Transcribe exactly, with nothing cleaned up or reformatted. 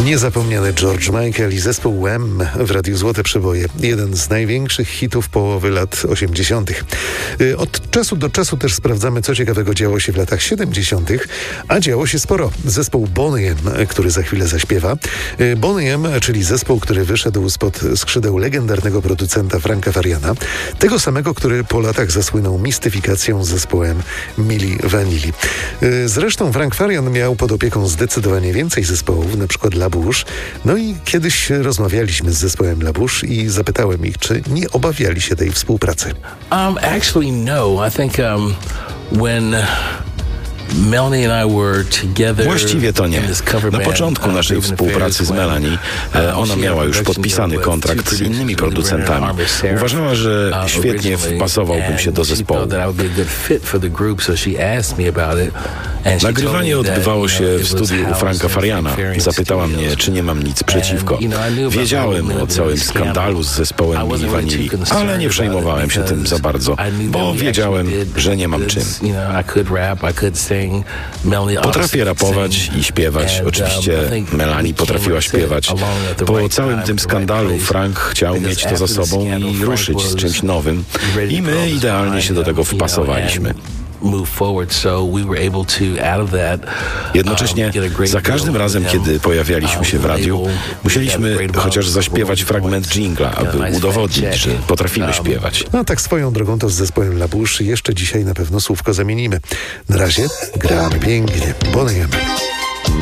Niezapomniany George Michael i zespół Wham w Radiu Złote Przeboje. Jeden z największych hitów połowy lat osiemdziesiątych. Od czasu do czasu też sprawdzamy, co ciekawego działo się w latach siedemdziesiątych, a działo się sporo. Zespół Boney M, który za chwilę zaśpiewa. Boney M, czyli zespół, który wyszedł spod skrzydeł legendarnego producenta Franka Fariana. Tego samego, który po latach zasłynął mistyfikacją z zespołem Milli Vanilli. Zresztą Frank Farian miał pod opieką zdecydowanie więcej zespołów, na przykład La Bouche. No i kiedyś rozmawialiśmy z zespołem La Bouche i zapytałem ich, czy nie obawiali się tej współpracy. Um, actually, no. I think um, when Melanie and I were together. Właściwie to nie. Na początku naszej współpracy z Melanie ona miała już podpisany kontrakt z innymi producentami. Uważała, że świetnie wpasowałbym się do zespołu. Nagrywanie odbywało się w studiu u Franka Fariana. Zapytała mnie, czy nie mam nic przeciwko. Wiedziałem o całym skandalu z zespołem Milli Vanilli, ale nie przejmowałem się tym za bardzo, bo wiedziałem, że nie mam czym. Potrafię rapować i śpiewać. Oczywiście Melanie potrafiła śpiewać. Po całym tym skandalu Frank chciał mieć to za sobą i ruszyć z czymś nowym. I my idealnie się do tego wpasowaliśmy. Jednocześnie za każdym razem, kiedy pojawialiśmy się w radiu, musieliśmy chociaż zaśpiewać fragment dżingla, aby udowodnić, że potrafimy śpiewać. No tak swoją drogą to z zespołem La Bouche jeszcze dzisiaj na pewno słówko zamienimy. Na razie gramy pięknie. Boney M.